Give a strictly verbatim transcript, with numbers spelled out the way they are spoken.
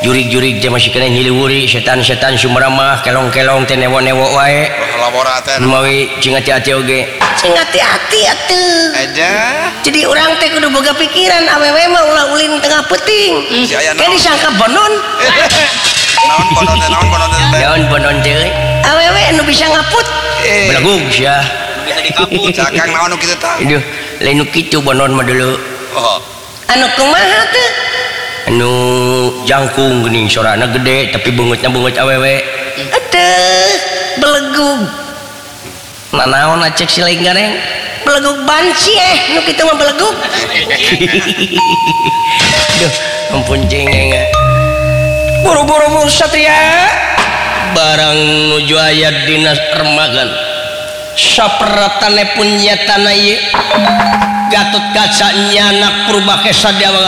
jurig-jurig teh masih kena nyiliwuri setan-setan Sumberamah kelong-kelong teh newo-newo wae laborator mawi cing hati-hati oge cing hati-hati atuh aja jadi orang teh kudu boga pikiran awewe mah ulah ulin tengah peuting kan disangka bonon naon bonon teh naon bonon teh naon bonon teh awewe anu bisa ngaput belagung sia bisa dikaput cakang naon nu kitu tah aduh lain nu kitu bonon mah dulu oh anu kumaha teh anu jangkung geuning sorana gede tapi beungutna beungut awewe aduh belegug nanaon acek si lain gareng belegug banci eh nu kitu mah belegug duh ampun cengeng buru-buru satria barang nuju aya dina remagan sapratane pun nyatana ieu Gatot Kaca nyanak purba ke sadaya